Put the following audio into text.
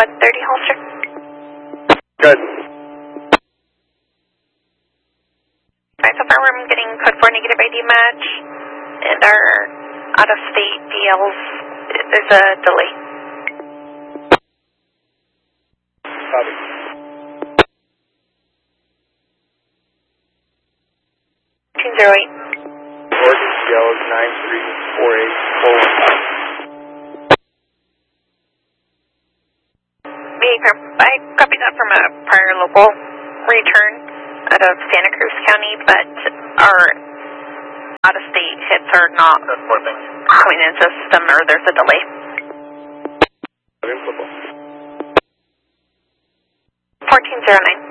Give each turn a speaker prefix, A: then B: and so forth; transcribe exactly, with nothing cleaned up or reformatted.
A: one thirty Holster.
B: Good.
A: Alright, so far I'm getting code four negative I D match, and our out-of-state D Ls, there's a delay.
B: Copy.
A: two zero eight.
B: Oregon D L is nine three four eight four one five.
A: I copied that from a prior local return out of Santa Cruz County, but our out-of-state hits are not coming into the system, or there's a delay.
B: Info.
A: fourteen zero nine.